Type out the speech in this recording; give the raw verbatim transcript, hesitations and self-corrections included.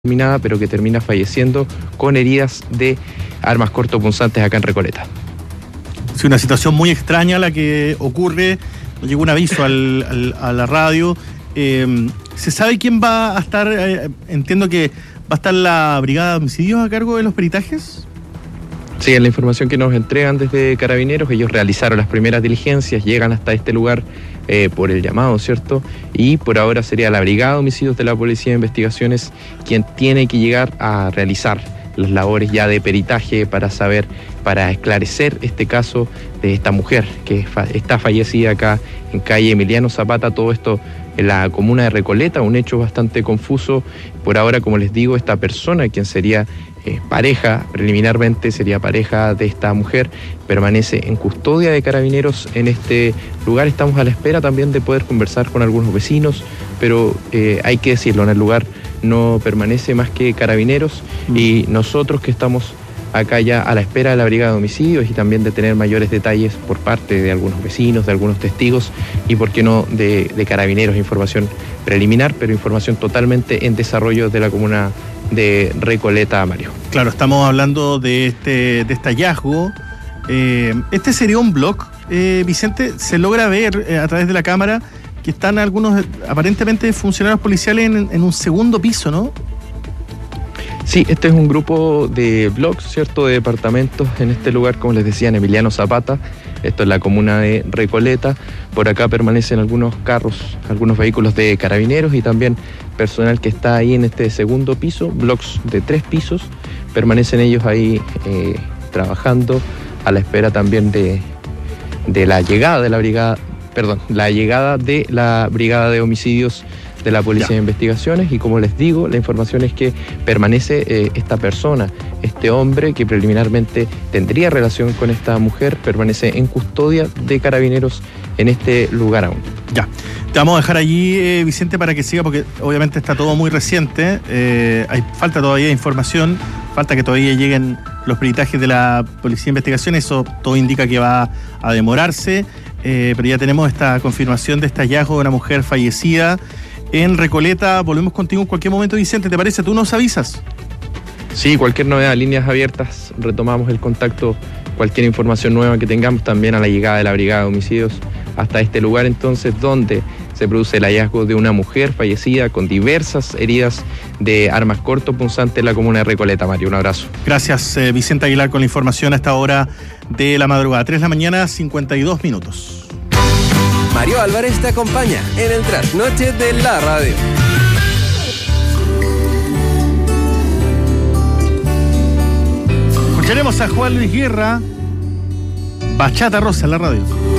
terminada, pero que termina falleciendo con heridas de armas cortopunzantes acá en Recoleta. Sí, una situación muy extraña la que ocurre. Nos llegó un aviso al, al, a la radio. Eh, ¿Se sabe quién va a estar? Eh, entiendo que va a estar la Brigada de Homicidios a cargo de los peritajes. Sí, en la información que nos entregan desde Carabineros, ellos realizaron las primeras diligencias, llegan hasta este lugar eh, por el llamado, ¿cierto? Y por ahora sería la Brigada de Homicidios de la Policía de Investigaciones quien tiene que llegar a realizar las labores ya de peritaje para saber, para esclarecer este caso de esta mujer que fa- está fallecida acá en calle Emiliano Zapata, todo esto en la comuna de Recoleta, un hecho bastante confuso. Por ahora, como les digo, esta persona, quien sería eh, pareja, preliminarmente sería pareja de esta mujer, permanece en custodia de Carabineros en este lugar. Estamos a la espera también de poder conversar con algunos vecinos, pero eh, hay que decirlo, en el lugar no permanece más que Carabineros mm. y nosotros que estamos acá ya a la espera de la Brigada de Homicidios y también de tener mayores detalles por parte de algunos vecinos, de algunos testigos y, por qué no, de, de Carabineros, información preliminar, pero información totalmente en desarrollo de la comuna de Recoleta, Mario. Claro, estamos hablando de este, de este hallazgo. Eh, este sería un blog, eh, Vicente, se logra ver eh, a través de la cámara que están algunos aparentemente funcionarios policiales en, en un segundo piso, ¿no? Sí, este es un grupo de blogs, ¿cierto?, de departamentos en este lugar, como les decía, en Emiliano Zapata. Esto es la comuna de Recoleta. Por acá permanecen algunos carros, algunos vehículos de Carabineros y también personal que está ahí en este segundo piso, blogs de tres pisos. Permanecen ellos ahí eh, trabajando a la espera también de, de la llegada de la brigada, perdón, la llegada de la Brigada de Homicidios de la Policía ya. de Investigaciones. Y como les digo, la información es que permanece eh, esta persona, este hombre que preliminarmente tendría relación con esta mujer, permanece en custodia de Carabineros en este lugar aún. Ya, te vamos a dejar allí, eh, Vicente, para que siga, porque obviamente está todo muy reciente, eh, hay falta todavía de información, falta que todavía lleguen los peritajes de la Policía de Investigaciones, eso todo indica que va a demorarse, eh, pero ya tenemos esta confirmación de este hallazgo de una mujer fallecida en Recoleta. Volvemos contigo en cualquier momento, Vicente, ¿te parece? ¿Tú nos avisas? Sí, cualquier novedad, líneas abiertas, retomamos el contacto, cualquier información nueva que tengamos, también a la llegada de la Brigada de Homicidios hasta este lugar, entonces, donde se produce el hallazgo de una mujer fallecida con diversas heridas de armas cortopunzantes en la comuna de Recoleta. Mario, un abrazo. Gracias, eh, Vicente Aguilar, con la información a esta hora de la madrugada. tres de la mañana, cincuenta y dos minutos. Mario Álvarez te acompaña en el trasnoche de la radio. Escucharemos a Juan Luis Guerra, Bachata Rosa en la radio.